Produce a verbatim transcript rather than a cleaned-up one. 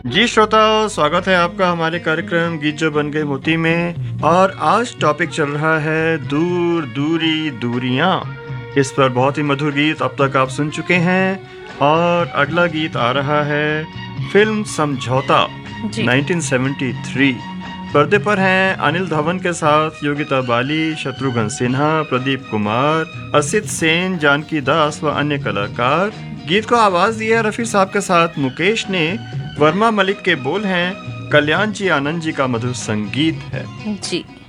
जी श्रोताओ, स्वागत है आपका हमारे कार्यक्रम गीत जो बन गए मोती में। और आज टॉपिक चल रहा है दूर दूरी दूरियां। इस पर बहुत ही मधुर गीत अब तक आप सुन चुके हैं और अगला गीत आ रहा है फिल्म समझौता जी। Nineteen seventy three. पर्दे पर हैं अनिल धवन के साथ योगिता बाली, शत्रुघ्न सिन्हा, प्रदीप कुमार, असित सेन, जानकी दास व अन्य कलाकार। गीत को आवाज दी है रफी साहब के साथ मुकेश ने। वर्मा मलिक के बोल हैं, कल्याण जी आनंद जी का मधुर संगीत है। जी।